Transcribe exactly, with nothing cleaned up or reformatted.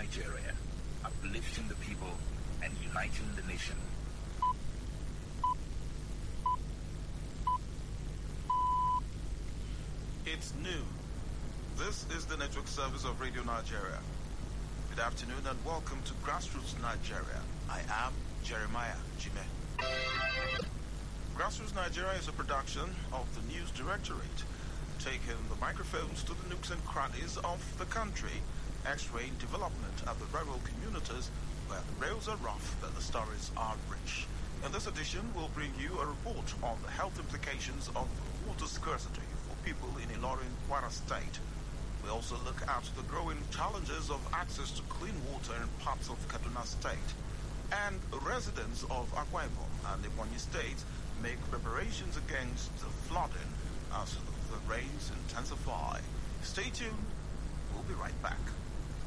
Nigeria, uplifting the people and uniting the nation. It's noon. This is the network service of Radio Nigeria. Good afternoon and welcome to Grassroots Nigeria. I am Jeremiah Jime. Grassroots Nigeria is a production of the News Directorate, taking the microphones to the nooks and crannies of the country, x-raying development at the rural communities where the rails are rough but the stories are rich. In this edition, we'll bring you a report on the health implications of water scarcity for people in Ilorin, Kwara State. We also look at the growing challenges of access to clean water in parts of Kaduna State. And residents of Akwa Ibom and Ebonyi State make preparations against the flooding as the rains intensify. Stay tuned. We'll be right back.